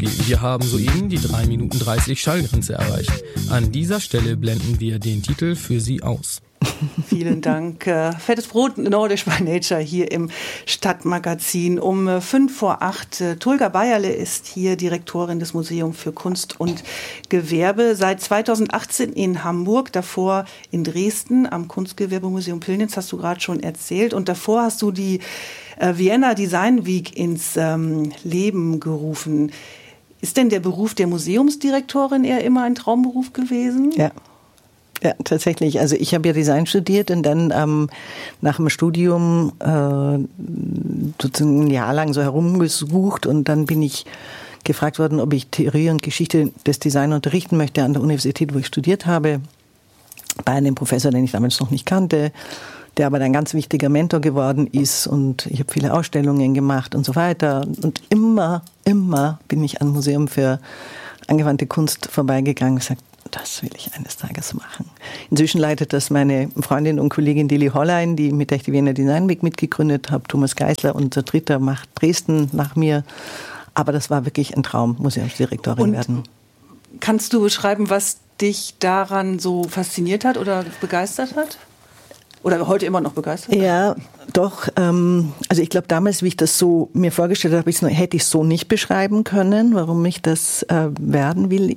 Wir haben soeben die 3 Minuten 30 Schallgrenze erreicht. An dieser Stelle blenden wir den Titel für Sie aus. Vielen Dank. Fettes Brot, Nordisch by Nature hier im Stadtmagazin. Um 7:55. Tulga Bayerle ist hier Direktorin des Museums für Kunst und Gewerbe. Seit 2018 in Hamburg, davor in Dresden am Kunstgewerbemuseum Pillnitz, hast du gerade schon erzählt. Und davor hast du die Vienna Design Week ins Leben gerufen. Ist denn der Beruf der Museumsdirektorin eher immer ein Traumberuf gewesen? Ja, tatsächlich. Also ich habe ja Design studiert und dann nach dem Studium sozusagen ein Jahr lang so herumgesucht und dann bin ich gefragt worden, ob ich Theorie und Geschichte des Design unterrichten möchte an der Universität, wo ich studiert habe, bei einem Professor, den ich damals noch nicht kannte, der aber ein ganz wichtiger Mentor geworden ist und ich habe viele Ausstellungen gemacht und so weiter und immer bin ich am Museum für angewandte Kunst vorbeigegangen und gesagt, das will ich eines Tages machen. Inzwischen leitet das meine Freundin und Kollegin Lili Hollein, die mit der ich die Vienna Design Week mitgegründet habe. Thomas Geisler, unser Dritter, macht Dresden nach mir. Aber das war wirklich ein Traum, Museumsdirektorin werden. Kannst du beschreiben, was dich daran so fasziniert hat oder begeistert hat? Oder heute immer noch begeistert? Ja, doch. Also ich glaube, damals, wie ich das so mir vorgestellt habe, hätte ich es so nicht beschreiben können, warum ich das werden will.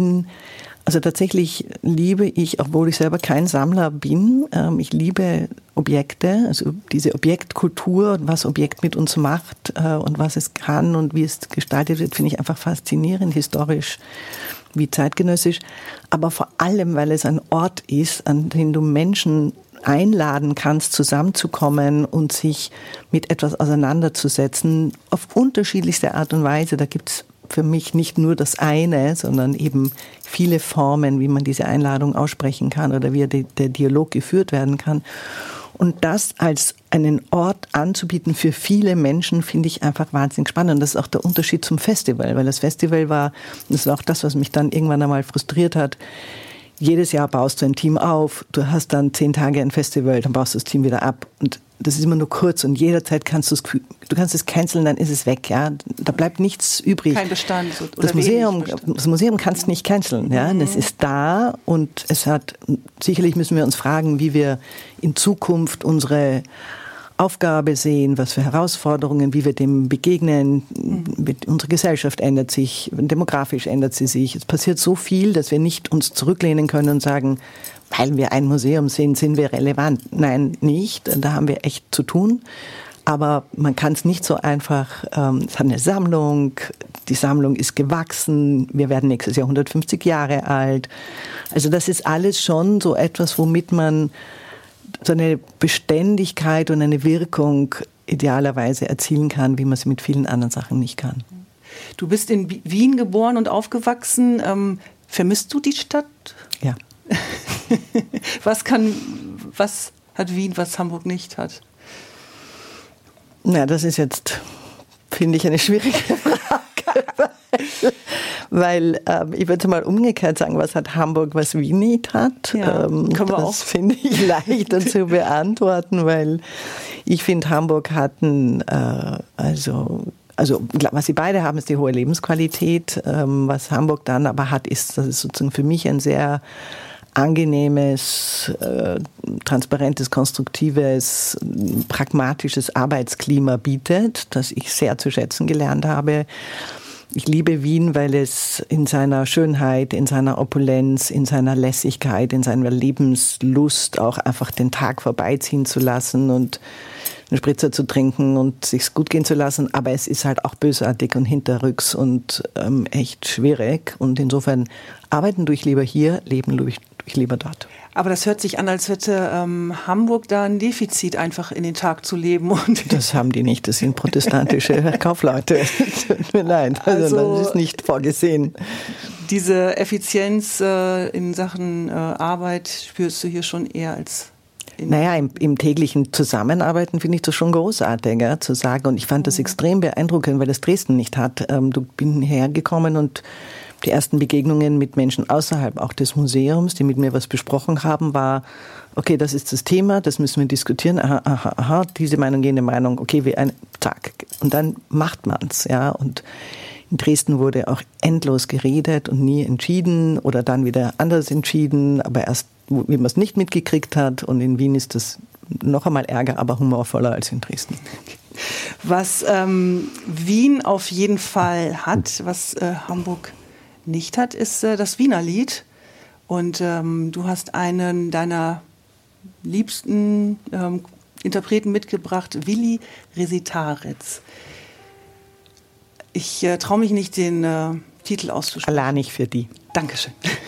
Also tatsächlich liebe ich, obwohl ich selber kein Sammler bin, ich liebe Objekte, also diese Objektkultur und was Objekt mit uns macht und was es kann und wie es gestaltet wird, finde ich einfach faszinierend, historisch wie zeitgenössisch. Aber vor allem, weil es ein Ort ist, an den du Menschen einladen kannst, zusammenzukommen und sich mit etwas auseinanderzusetzen, auf unterschiedlichste Art und Weise. Da gibt's für mich nicht nur das eine, sondern eben viele Formen, wie man diese Einladung aussprechen kann oder wie der Dialog geführt werden kann. Und das als einen Ort anzubieten für viele Menschen, finde ich einfach wahnsinnig spannend. Und das ist auch der Unterschied zum Festival, weil das Festival das war auch das, was mich dann irgendwann einmal frustriert hat. Jedes Jahr baust du ein Team auf, du hast dann 10 Tage ein Festival, dann baust du das Team wieder ab und das ist immer nur kurz und jederzeit kannst du kannst es canceln, dann ist es weg, ja. Da bleibt nichts übrig. Kein Bestand. Oder das Museum kannst du nicht canceln, ja. Das ist da und sicherlich müssen wir uns fragen, wie wir in Zukunft unsere Aufgabe sehen, was für Herausforderungen, wie wir dem begegnen. Unsere Gesellschaft ändert sich, demografisch ändert sie sich. Es passiert so viel, dass wir nicht uns zurücklehnen können und sagen, weil wir ein Museum sind wir relevant. Nein, nicht. Da haben wir echt zu tun. Aber man kann es nicht so einfach, es hat eine Sammlung, die Sammlung ist gewachsen, wir werden nächstes Jahr 150 Jahre alt. Also das ist alles schon so etwas, womit man so eine Beständigkeit und eine Wirkung idealerweise erzielen kann, wie man sie mit vielen anderen Sachen nicht kann. Du bist in Wien geboren und aufgewachsen. Vermisst du die Stadt? Ja. Was hat Wien, was Hamburg nicht hat? Na, das ist jetzt, finde ich, eine schwierige Frage. Weil ich würde mal umgekehrt sagen, was hat Hamburg, was Wien nicht hat? Ja, das finde ich leichter zu beantworten, weil ich finde, Hamburg hatten, also was sie beide haben, ist die hohe Lebensqualität. Was Hamburg dann aber hat, das ist sozusagen für mich ein sehr angenehmes, transparentes, konstruktives, pragmatisches Arbeitsklima bietet, das ich sehr zu schätzen gelernt habe. Ich liebe Wien, weil es in seiner Schönheit, in seiner Opulenz, in seiner Lässigkeit, in seiner Lebenslust auch einfach den Tag vorbeiziehen zu lassen und einen Spritzer zu trinken und sich's gut gehen zu lassen. Aber es ist halt auch bösartig und hinterrücks und echt schwierig. Und insofern arbeiten tue ich lieber hier, leben tue ich lieber dort. Aber das hört sich an, als hätte Hamburg da ein Defizit, einfach in den Tag zu leben. Und das haben die nicht, das sind protestantische Kaufleute. Tut mir leid, also das ist nicht vorgesehen. Diese Effizienz in Sachen Arbeit spürst du hier schon eher als... Naja, im täglichen Zusammenarbeiten finde ich das schon großartig, ja, zu sagen. Und ich fand das extrem beeindruckend, weil das Dresden nicht hat. Du bin hergekommen und die ersten Begegnungen mit Menschen außerhalb auch des Museums, die mit mir was besprochen haben, war, okay, das ist das Thema, das müssen wir diskutieren, aha, diese Meinung, jene Meinung, okay, zack. Und dann macht man's, ja. Und In Dresden wurde auch endlos geredet und nie entschieden oder dann wieder anders entschieden, aber erst, wie man es nicht mitgekriegt hat. Und in Wien ist das noch einmal ärger, aber humorvoller als in Dresden. Was Wien auf jeden Fall hat, was Hamburg nicht hat, ist das Wiener Lied. Und du hast einen deiner liebsten Interpreten mitgebracht, Willi Resitaritz. Ich traue mich nicht, den Titel auszusprechen. Allah nicht für die. Dankeschön.